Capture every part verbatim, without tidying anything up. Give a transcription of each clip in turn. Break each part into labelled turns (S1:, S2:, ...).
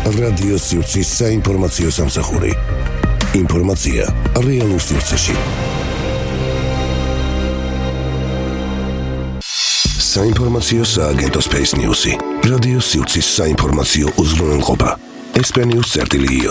S1: რადიო სივრცის საინფორმაციო სამსახური. ინფორმაცია რეალურ სივრცეში. საინფორმაციო სააგენტო Space News-ი. რადიო სივრცის საინფორმაციო უზრუნველყოფა. ესპანიურ წერტილიო.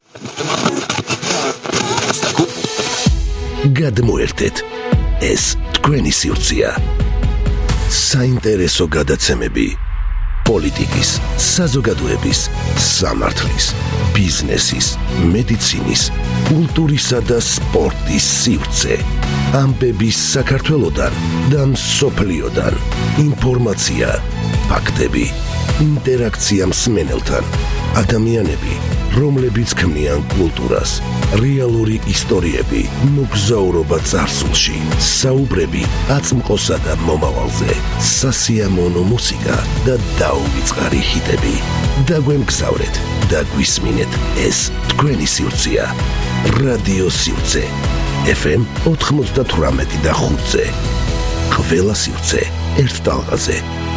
S1: გადმოერთეთ. ეს თქვენი სივრცეა. საინტერესო გადაცემები. პოლიტიკის, საზოგადოების, სამართლის, ბიზნესის, მედიცინის, კულტურისა და სპორტის სივრცე. ამბების საქართველოდან და მსოფლიოდან. ინფორმაცია, ფაქტები, ინტერაქცია მსმენელთან. ადამიანები, რომლებიც ქმნიან კულტურას, რეალური ისტორიები, მოგზაურობა წარსულში, საუბრები აწმყოსა და მომავალზე, სასიამოვნო მუსიკა და დაუვიწყარი ჰიტები. დაგვემგზავრეთ და გვისმინეთ, ეს თქვენი სივრცეა. რადიო სივრცე. ეფ ემ ოთხმოცდათვრამეტი და ხუთზე. ყველა სივრცე ერთ ტალღაზე.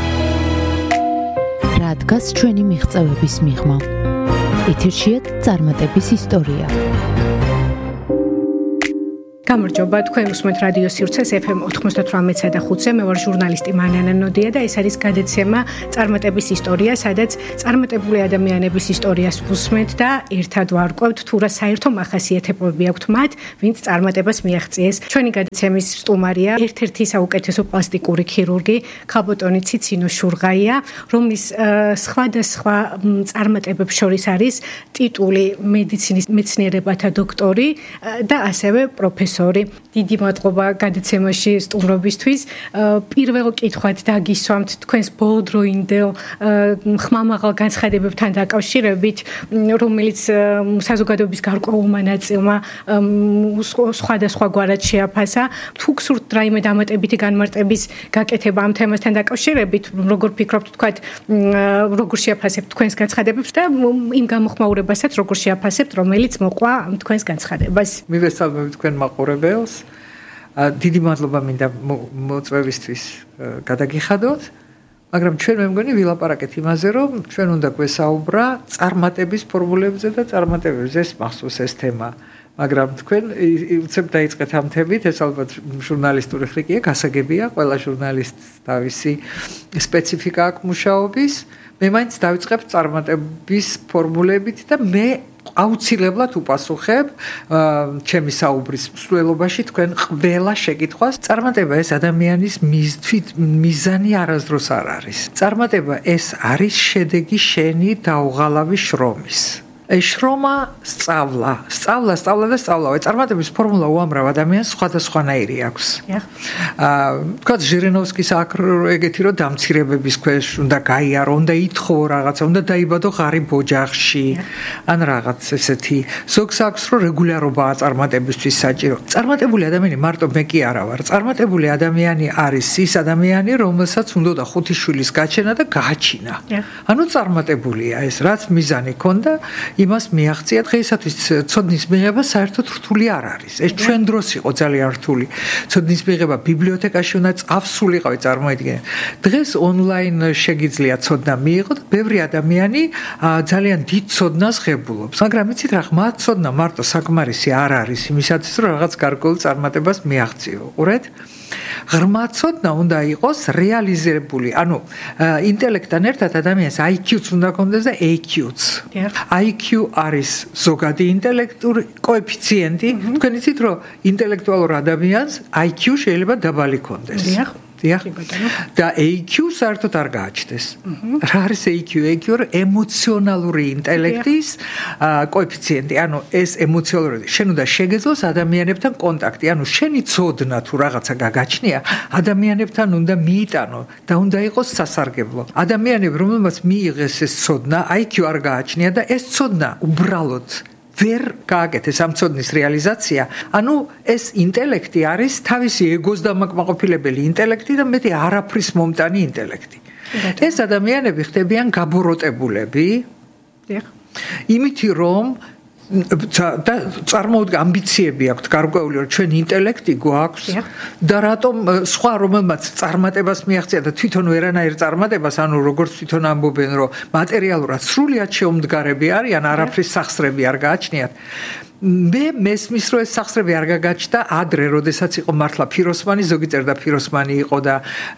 S2: რა დგას ჩვენი მიღწევების მიღმა? ეთერშია წარმატების ისტორია.
S3: გამარჯობა, თქვენ უსმენთ რადიო სივრცეს ეფ ემ ოთხმოცდათვრამეტსა და ხუთზე. მე ვარ ჟურნალისტი მანანა ნოდია და ეს არის გადაცემა წარმატების ისტორია, სადაც წარმატებული ადამიანების ისტორიას ვუსმენთ და ერთად ვარკვევთ თუ რა საერთო მახასიათებლები აქვთ მათ, ვინც წარმატებას მიაღწიეს. ჩვენი გადაცემის სტუმარია ერთ-ერთი საუკეთესო პლასტიკური ქირურგი ქალბატონი ციცინო შურღაია, რომლის სხვადასხვა წარმატებებს შორის არის ტიტული მედიცინის მეცნიერებათა დოქტორი და ასევე პროფესორი. დიდი მადლობა გადაცემაში სტუმრობისთვის. პირველ კითხვად დაგისვამთ თქვენს ბოლოდროინდელ ხმამაღალ განცხადებებთან დაკავშირებით, რომელიც საზოგადოების გარკვეულმა ნაწილმა სხვადასხვა გვარად შეაფასა. თუ გსურთ რაიმე დამატებითი განმარტების გაკეთება ამ თემასთან დაკავშირებით, როგორ ფიქრობთ, თქვათ, როგორ შეაფასებთ თქვენს განცხადებებს და იმ გამოხმაურებასაც როგორ შეაფასებთ, რომელიც მოყვა თქვენს განცხადებას?
S4: მივესალმებით თქვენ მაყურებელს. დიდი მადლობა მინდა მოწვევისთვის გადაგიხადოთ, მაგრამ ჩვენ მე მგონი ვილაპარაკეთ იმაზე, რომ ჩვენ უნდა გვესაუბრა წარმატების ფორმულებზე და წარმატებებზე. ეს მახსოვს ეს თემა, მაგრამ თქვენ უცებ დაიწყეთ ამ თემით, ეს ალბათ ჟურნალისტური ხრიკია, გასაგებია, ყველა ჟურნალისტს თავისი სპეციფიკა აქვს მუშაობის. მე მაინც დავიწყებ წარმატების ფორმულებით და მე აუცილებლად უპასუხებ ჩემი საუბრის მსვლელობაში თქვენ ყველა შეკითხვას. წარმატება ეს ადამიანის თვით მიზანი არასდროს არ არის. წარმატება ეს არის შედეგი შენი დაუღალავი შრომის. ეს შრომა სწავლა, სწავლა, სწავლა და სწავლა. წარმატების ფორმულა უამრავ ადამიანს სხვადასხვანაირი აქვს. აა, თქვა ჟირინოვსკის აქ ეგეთი რომ დამცირებების ქვეშ უნდა გაიარო, უნდა ითხოვო რაღაცა, უნდა დაიბადო ღარიბ ოჯახში, ან რაღაც ესეთი. ზოგს აქვს რომ რეგულარობაა წარმატებისთვის საჭირო. წარმატებული ადამიანი მარტო მე კი არა ვარ. წარმატებული ადამიანი არის ის ადამიანი, რომელსაც უნდა ხუთი შვილის გაჩენა და გააჩინა. ანუ წარმატებულია ეს, რაც მიზანი ქონდა. იმას მიაღწია. დღეისათვის ცოდნის მიღება საერთოდ რთული არ არის. ეს ჩვენ დროს იყო ძალიან რთული. ცოდნის მიღება ბიბლიოთეკაში უნდა წავსულიყავი, წარმოიდგინეთ. დღეს ონლაინ შეგიძლია ცოდნა მიიღო და ბევრი ადამიანი ძალიან დიდ ცოდნას ღებულობს. მაგრამ იცით რა, მათ ცოდნა მარტო საკმარისი არ არის იმისათვის, რომ რაღაც გარკვეულ წარმატებას მიაღწიო. უყურეთ? ღრმა ცოდნა უნდა იყოს რეალიზებული. ანუ ინტელექტთან ერთად ადამიანს აი კიუც უნდა კონდეს და ეი კიუც. აი კიუ არის ზოგადი ინტელექტური კოეფიციენტი. თქვენ იცით რომ ინტელექტუალურ ადამიანს აი კიუ შეიძლება დაბალი კონდეს. დიახ. და ეი კიუ საერთოდ არ გააჩნდეს. რა არის ეი კიუ? ეი კიუ ემოციონალური ინტელექტის კოეფიციენტი. ანუ ეს ემოციონალური, შენ უნდა შეგეძლოს ადამიანებთან კონტაქტი. ანუ შენი ცოდნა თუ რაღაცა გაგაჩნია, ადამიანებთან უნდა მიიტანო და უნდა იყოს სასარგებლო. ადამიანები, რომელმაც მიიღეს ეს ცოდნა, აი კიუ არ გააჩნია და ეს ცოდნა უბრალოდ ვერ გააკეთეს ამ ცოდნის რეალიზაცია. ანუ ეს ინტელექტი არის თავისი ეგოს დამაკმაყოფილებელი ინტელექტი და მეტი არაფრის მომტანი ინტელექტი. ეს ადამიანები ხდებიან გაბოროტებულები. იმითი რომ და წარმოუდგა ამბიციები აქვს გარკვეული რომ ჩვენ ინტელექტი გვაქვს და რატომ სხვა რომელმაც წარმატებას მიაღწია და თვითონ ვერანაირ წარმატებას ანუ როგორც თვითონ ამბობენ რომ მატერიალურად სრულიად შეუმდგარები არიან არაფრის სახსრები არ გააჩნიათ მე მესმის რომ ეს სახსრები არ გაგაჩნდა ადრე როდესაც იყო მართლა ფიროსმანი ზოგი წერდა ფიროსმანი იყო და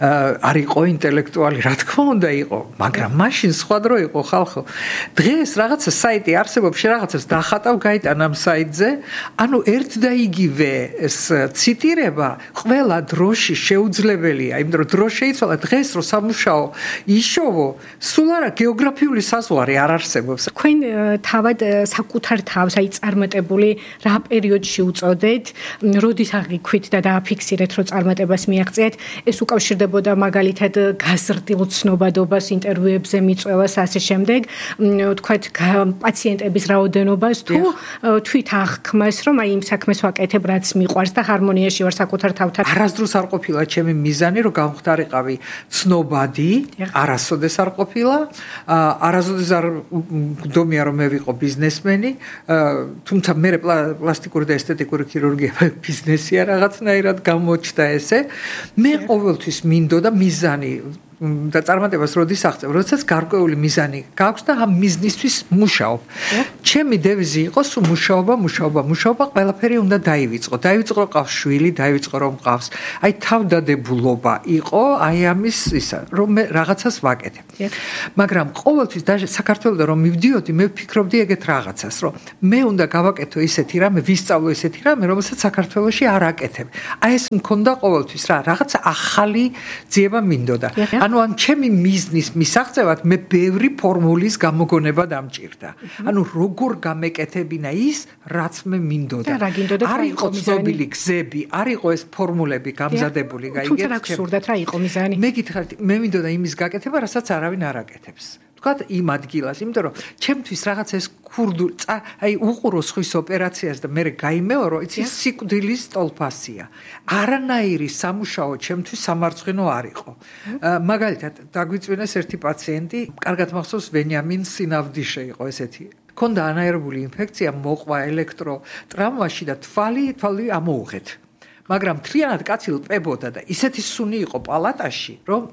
S4: არ იყო ინტელექტუალი რა თქმა უნდა იყო მაგრამ მაშინ სხვა დრო იყო ხალხო დღეს რაღაცა საიტი არსებობს შე რაღაცას დახატავ გაიტან ამ საიტზე ანუ ერთ და იგივე ეს ციტირება ყველა დროში შეუძლებელია იმიტომ რომ დრო შეიცვალა დღეს რომ სამუშაო იშოვო სულ არა გეოგრაფიული საზღვარი არ არსებობს
S3: თქვენ თავად საკუთარ თავს აი წარმატებული რა პერიოდში უწოდეთ, როდის აღიქვით და დააფიქსირეთ, რომ წარმატებას მიაღწიეთ, ეს უკავშირდებოდა მაგალითად გაზრდილ ცნობადობას, ინტერვიუებზე მიწვევას, ასე შემდეგ, თქვათ პაციენტების რაოდენობას თუ თვით აღქმას, რომ აი იმ საქმეს ვაკეთებ, რაც მიყვარს და ჰარმონიაში ვარ საკუთარ თავთან.
S4: არასდროს არ ყოფილა ჩემი მიზანი, რომ გამختارიყავი ცნობადი, არასოდეს არ ყოფილა, არასოდეს არ გდომია რომ მე ვიყო ბიზნესმენი, თუმცა მე პლასტიკური და ესთეტიკური ქირურგია ბიზნესია რაღაცნაირად გამოჩნდა ესე მე ყოველთვის მინდოდა მიზანი და წარმატებას როდის აღწევ, როდესაც გარკვეული მიზანი გაქვს და ამ მიზნისთვის მუშაობ. ჩემი დევიზი იყო სულ მუშაობა, მუშაობა, მუშაობა, ყველაფერი უნდა დაივიწყო. დაივიწყო რომ ყავს შვილი, დაივიწყო რომ ყავს. აი თავდადებულობა იყო, აი ამის ისა, რომ მე რაღაცას ვაკეთებ. მაგრამ ყოველთვის და საქართველოს რომ მივდიოდი, მე ვფიქრობდი ეგეთ რაღაცას, რომ მე უნდა გავაკეთო ისეთი რამე, ვისწავლო ისეთი რამე, რომელსაც საქართველოში არ აკეთებ. აი ეს მქონდა ყოველთვის რა, რაღაცა ახალი ძიება მინდოდა. ანუ ან ჩემი მიზნის მისაღწევად მე ბევრი ფორმულის გამოგონება დამჭირდა. ანუ როგორ გამეკეთებინა ის, რაც მე მინდოდა. არ იყო ცნობილი გზები, არ იყო ეს ფორმულები გამზადებული, გაიგეთ?
S3: თუმცა რა გსურდათ, რა იყო მიზანი?
S4: მე გითხარით, მე მინდოდა იმის გაკეთება, რასაც არავინ არ აკეთებს. თქვათ იმ ადგილას, იმიტომ რომ ჩემთვის რაღაც ეს ქურდული, აი უყურო სხვის ოპერაციას და მე გაიმეორო, იცი სიკვდილის ტოლფასია. არანაირი სამუშაო ჩემთვის სამარცხინო არ იყო. მაგალითად, დაგვიწვინეს ერთი პაციენტი, კარგად მახსოვს ვენიამინ სინავდიშე იყო ესეთი. ქონდა ანაერობული ინფექცია, მოყვა ელექტრო ტრამვაში და თვალი, თვალი ამოუღეთ. მაგრამ მთლიანად კაცი ლპებოდა და ისეთი სუნი იყო პალატაში, რომ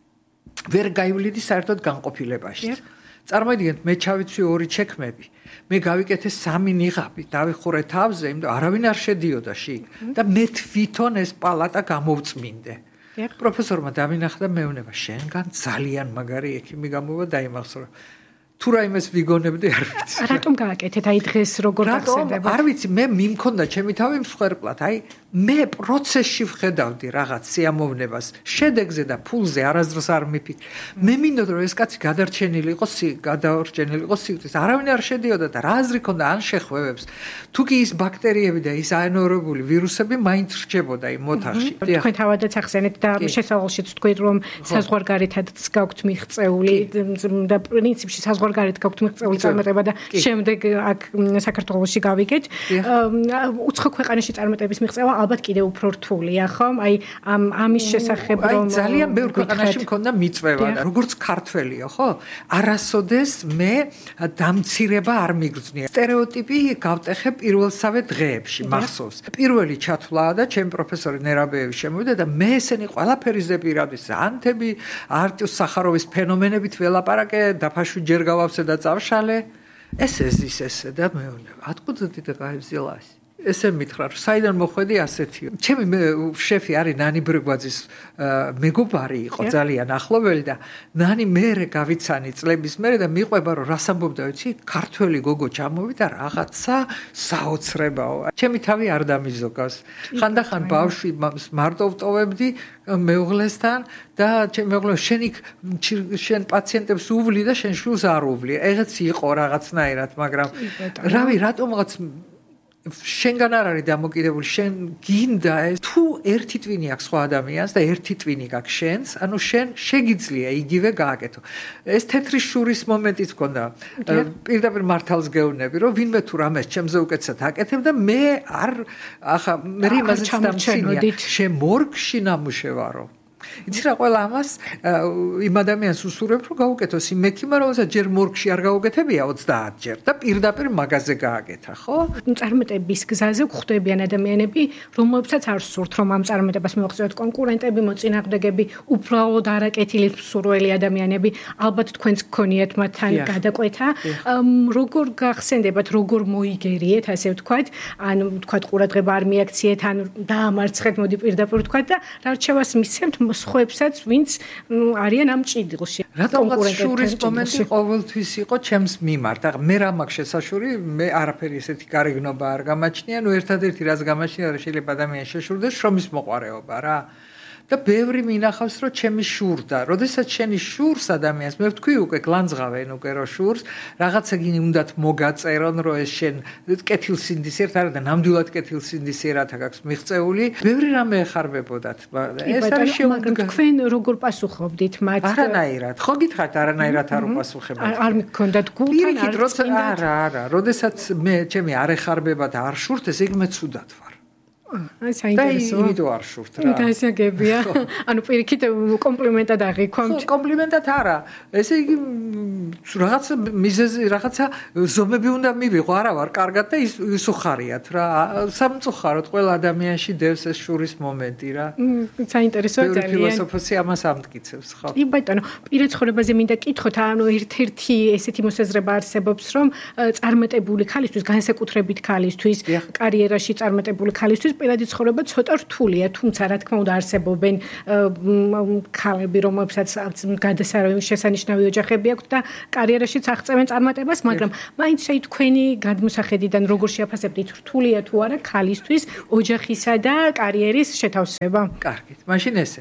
S4: ვერ გაივლიდი საერთოდ განყოფილებაში. წარმოიდგინეთ, მე ჩავიცვი ორი ჩექმები. მე გავიკეთე სამი ნიღაბი, დავიხურე თავზე, იმიტომ არავინ არ შედიოდა შიგ და მე თვითონ ეს პალატა გამოვწმინდე. პროფესორმა დამინახა და მეუბნება, შენგან ძალიან მაგარი ექიმი გამოვა დაიმახსოვრა. თუ რაიმეს ვიგონებდი არ ვიცი.
S3: რატომ გააკეთეთ აი დღეს როგორ გახსენდება?
S4: არ ვიცი, მე მიმქონდა ჩემი თავი მსხვერპლად. აი მე პროცესში ვხედავდი რაღაც სიამოვნებას, შედეგზე და ფულზე არასდროს არ მიფიქრე. მე მინდოდა რომ ეს კაცი გადარჩენილი იყო, გადარჩენილი იყო სიკვდილს. არავინ არ შედიოდა და რა აზრი ქონდა ან შეხვევებს. თუ კი ის ბაქტერიები და ის აენორობული ვირუსები მაინც რჩებოდა იმ ოთახში.
S3: თქვენ თავადაც ახსენეთ და შესავალშიც თქვით რომ საზღვარგარეთადაც გაქვთ მიღწეული და პრინციპში საზღვარგარეთ გაქვთ მიღწეული წარმატება და შემდეგ აქ საქართველოში გავიგეთ. უცხო ქვეყანაში წარმატების მიღწევა ალბათ კიდევ უფრო რთულია, ხო? აი ამ ამის შესახებ რომ
S4: აი ძალიან ბევრ ქვეყანაში მქონდა მიწვევა და როგორც ქართველია, ხო? არასოდეს მე დამცირება არ მიგრძნია. სტერეოტიპი გავტეხე პირველსავე დღეებში, მახსოვს. პირველი ჩათვლა და ჩემი პროფესორი ნერაბეევი შემოვიდა და მე ესენი ყველაფერი ზეპირადი ანთები, არტიოს სახაროვის ფენომენებით ველაპარაკე, დაფაშვი ჯერ გავავსე და წავშალე. ეს ეზის ესე და მეუბნება, откуда ты такая взялась? ესე მითხრა, რომ საიდან მოხვედი ასეთია. ჩემი შეფი არის ნანი ბრეგვაძის მეგობარი იყო ძალიან ახლობელი და ნანი მერე გავიცანი წლების მერე და მიყვება რომ რას ამბობდა ვიცი, ქართველი გოგო ჩამოვიდა რაღაცა საოცრებაო. ჩემი თავი არ დამიზოგავს. ხანდახან ბავშვი მარტო ვტოვებდი მეუღლესთან და ჩემი მეუღლე შენი შენ პაციენტებს უვლი და შენ შულს არ უვლი. ეგეც იყო რაღაცნაირად, მაგრამ რავი რატომღაც შენგან არ არის დამოკიდებული, შენ გინდა ეს თუ ერთი ტვინი აქვს სხვა ადამიანს და ერთი ტვინი გაქვს შენს, ანუ შენ შეგიძლია იგივე გააკეთო. ეს თეთრი შურის მომენტიც მქონდა. პირდაპირ მართალს გეუბნები, რომ ვინმე თუ რამეს ჩემზე უკეთესად აკეთებ და მე არ ახლა მე იმაზეც დამჩენია. შენ მორგში ნამუშევარო. იცი რა ყველა ამას იმ ადამიანს უსურვებ რომ გაუკეთოს იმ მექიმა რომელსაც ჯერ მორგში არ გაუკეთებია ოცდაათ ჯერ და პირდაპირ მაგაზე გააკეთა ხო?
S3: წარმატების გზაზე გვხვდებიან ადამიანები რომლებსაც არ სურთ რომ ამ წარმატებას მოაღწიოთ კონკურენტები მოწინააღმდეგები უბრალოდ არაკეთილი მსურველი ადამიანები ალბათ თქვენც გქონიათ მათთან გადაკვეთა როგორ გახსენდებათ როგორ მოიგერიეთ ასე ვთქვათ ან ვთქვათ ყურადღება არ მიაქციეთ ან დაამარცხეთ მოდი პირდაპირ ვთქვათ და რა რჩევას მისცემთ სხვებსაც ვინც არიან ამ ჭიდილში
S4: რატომღაც შურის მომენტი ყოველთვის იყო ჩემს მიმართ ახლა მე რა მაქვს შესაშური მე არაფერი ესეთი გარეგნობა არ გამაჩნია ნუ ერთადერთი რაც გამაჩნია რა შეიძლება ადამიანს შეშურდეს შრომის მოყვარეობა რა და ბევრი მინახავს რომ ჩემი შურდა როდესაც შენი შურს ადამიანს მე ვთქვი უკვე გლანძღავენ უკვე რო შურს რაღაცა გინი უნდათ მოგაწერონ რომ ეს შენ კეთილსინდისიერთ არა და ნამდვილად კეთილსინდისიერად აქვს მიღწეული ბევრი რამე ეხარბებოდათ ეს არის
S3: შეუდგა თქვენ როგორ პასუხობდით მათ
S4: არანაირად ხო გითხართ არანაირად არ უპასუხებთ
S3: არ მქონდათ გულთან
S4: არ წინდათ არა არა როდესაც მე ჩემი არ ეხარბება და არ შურთეს ეგ მე ცუდად ვარ
S3: აი საინტერესოა.
S4: და იმითო არ შურთ რა.
S3: დასაგებია. ანუ პირიქით კომპლიმენტად აღიქვამთ.
S4: ხო, კომპლიმენტად არა. ესე იგი რაღაცა მიზეზი, რაღაცა ზომები უნდა მივიღო, არა ვარ, კარგად და ის უსუხარიათ რა. სამწუხაროდ ყველა ადამიანში დევს ეს შურის მომენტი რა.
S3: საინტერესოა ძალიან.
S4: ფილოსოფოსი ამას ამტკიცებს, ხო.
S3: კი ბატონო, პირად ცხოვრებაზე მინდა კითხოთ, ანუ ერთ-ერთი ესეთი მოსაზრება არსებობს, რომ წარმატებული ქალისთვის, განსაკუთრებით ქალისთვის, კარიერაში წარმატებული ქალისთვის პირადი ცხოვრება ცოტა რთულია, თუმცა რა თქმა უნდა არსებობენ ქალები, რომლებსაც გადასარავი შესანიშნავი ოჯახები აქვთ და კარიერაშიც აღწევენ წარმატებას, მაგრამ მაინც აი თქვენი გადმოსახედიდან როგორ შეაფასებთ, რთულია თუ არა ქალისთვის ოჯახისა და კარიერის შეთავსება?
S4: კარგით, მაშინ ესე.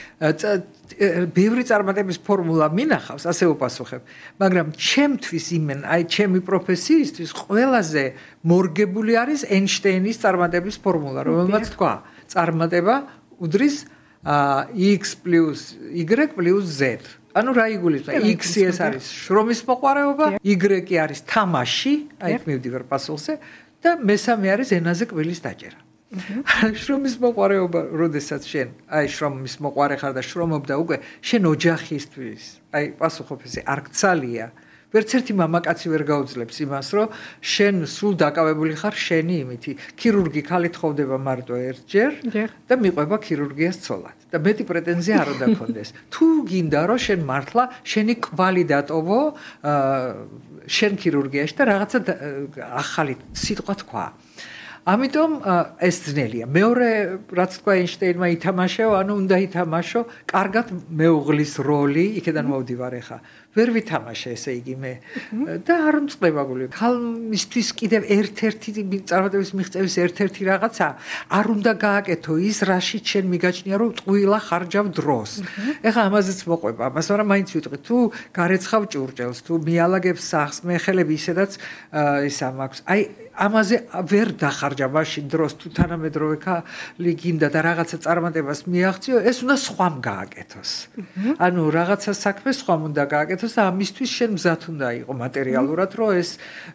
S4: ბევრი წარმატების ფორმულა მინახავს, ასე ვუპასუხებ, მაგრამ ჩემთვის იმენ, აი ჩემი პროფესიისთვის ყველაზე მორგებული არის ეინშტეინის წარმატების ფორმულა, რომელმაც თქვა, წარმატება უდრის x + y + z. ანუ რა იგულისხმება? x ეს არის შრომის მოყვარეობა, y არის თამაში, აი მივდივარ პასუხზე და მესამე არის ენაზე კბილის დაჭერა. შრომის მოყვარეობა, როდესაც შენ აი შრომის მოყვარე ხარ და შრომობდა უკვე, შენ ოჯახისთვის, აი პასუხობ ესე არ გცალია. ვერც ერთი მამაკაცი ვერ გაუძლებს იმას, რომ შენ სულ დაკავებული ხარ შენი იმითი. ქირურგი ქალი თხოვდება მარტო ერთჯერ და მიყვება ქირურგიას ცოლად. და მეტი პრეტენზია არ უნდა გქონდეს. თუ გინდა რომ შენ მართლა შენი კვალი დატოვო შენ ქირურგიაში და რაღაცა ახალი სიტყვა თქვა. ამიტომ ეს ძნელია. მეორე რაც თქვა ეინშტეინმა ითამაშო, ანუ უნდა ითამაშო კარგად მეუღლის როლი, იქიდან მოვდივარ ახლა. ვერ ვითამაშე ესე იგი მე და არ მწყდება გული. ქალისთვის კიდევ ერთ-ერთი წარმატების მიღწევის ერთ-ერთი რაღაცა არ უნდა გააკეთო ის, რაშიც შენ მიგაჩნია რომ წვილა ხარჯავ დროს. ეხლა ამაზეც მოყვება, ამას მაგრამ მაინც ვიტყვი, თუ გარეცხავ ჭურჭელს, თუ მიალაგებს სახს, მე ხელები ისედაც ისა მაქვს. აი ამაზე ვერ დახარჯა მაშინ დროს თუ თანამედროვე ქალი გინდა და რაღაცა წარმატებას მიაღწიო, ეს უნდა სხვამ გააკეთოს. ანუ რაღაცა საქმე სხვამ უნდა გააკეთოს და ამისთვის შენ მზად უნდა იყო მატერიალურად, რომ ეს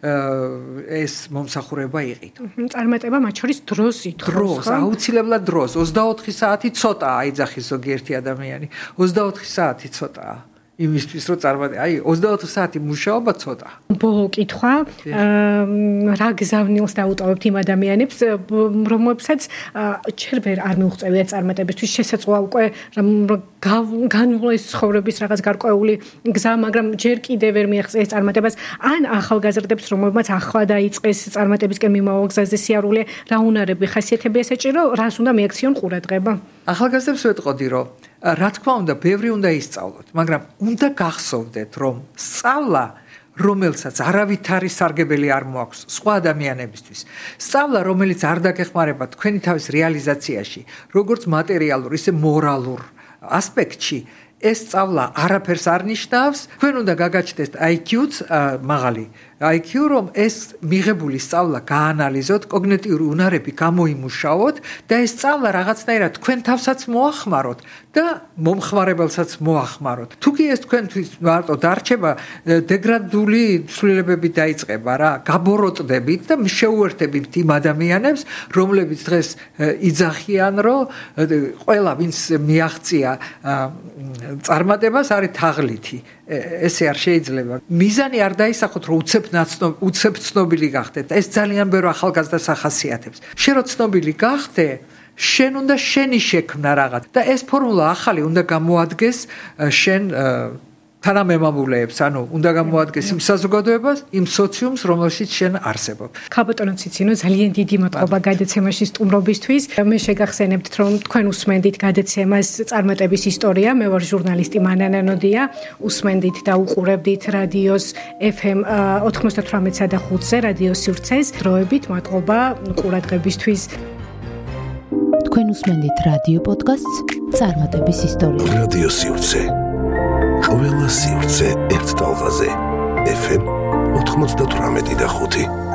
S4: ეს მომსახურება იყიდო.
S3: წარმატება მათ შორის დროს ითხოვს,
S4: ხო? აუცილებლად დროს. ოცდაოთხი საათი ცოტაა, აიძახის ზოგიერთი ადამიანი. ოცდაოთხი საათი ცოტაა. იმისთვის რომ წარმატება, აი ოცდაოთხი საათი მუშაობა ცოტა.
S3: ბოლო კითხვა, რა გზავნილს დაუტოვებთ იმ ადამიანებს, რომლებსაც ჯერ ვერ არ მიუღწევიათ წარმატებისთვის, შესაძლოა უკვე განვლეს ცხოვრების რაღაც გარკვეული გზა, მაგრამ ჯერ კიდევ ვერ მიაღწიეს წარმატებას, ან ახალგაზრდებს, რომლებმაც ახლა დაიწყეს წარმატებისკენ მიმავალ გზაზე სიარული, რა უნარები, ხასიათები ესეჭირო, რას უნდა მიაქციონ ყურადღება?
S4: ახალგაზრდებს ვეტყოდი, რომ რა თქმა უნდა, ბევრი უნდა ისწავლოთ, მაგრამ უნდა გახსოვდეთ, რომ სწავლა, რომელსაც არავითარი სარგებელი არ მოაქვს სხვა ადამიანებისთვის, სწავლა, რომელიც არ დაგეხმარება თქვენი თავის რეალიზაციაში, როგორც მატერიალურ, ისე მორალურ ასპექტში, ეს სწავლა არაფერს არ ნიშნავს, თქვენ უნდა გაგაჩნდეთ I Q-ც მაღალი. I Q რომ ეს მიღებული სწავლა გაანალიზოთ, კოგნიტიური უნარები გამოიმუშაოთ და ეს სწავლა რაღაცნაირად თქვენ თავსაც მოახმაროთ და მომხმარებელსაც მოახმაროთ. თუ კი ეს თქვენთვის მარტო დარჩება, დეგრადული ცვლილებები დაიწყება რა, გაბოროტდებით და შეუერთებით იმ ადამიანებს, რომლებიც დღეს იძახიან, რომ ყველა ვინც მიაღწია წარმატებას არის თაღლითი. ესე არ შეიძლება. მიზანი არ დაისახოთ, რომ უცებ უცებ ცნობილი გახდეთ. ეს ძალიან ბევრ ახალგაზრდას ახასიათებს. შენ რო ცნობილი გახდე, შენ უნდა შენი შექმნა რაღაც და ეს ფორმულა ახალი უნდა გამოადგეს შენ თანამემამულეებს, ანუ უნდა გამოადგეს იმ საზოგადოებას, იმ სოციუმს, რომელშიც შენ არსებობ.
S3: ქაბატონო ციცინო, ძალიან დიდი მადლობა გადაცემაში სტუმრობისთვის. მე შეგახსენებთ, რომ თქვენ უსმენდით გადაცემას წარმატების ისტორია. მე ვარ ჟურნალისტი მანანა ნოდია. უსმენდით და უყურებდით რადიოს F M ოთხმოცდათვრამეტსა და ხუთზე, რადიო სივრცეს. დროებით მადლობა ყურადღებისთვის.
S2: თქვენ უსმენდით რადიო პოდკასტს წარმატების ისტორია.
S1: რადიო სივრცე. ყველა სივრცე ერთ ტალღაზე F M ოთხმოცდათვრამეტი და ხუთი.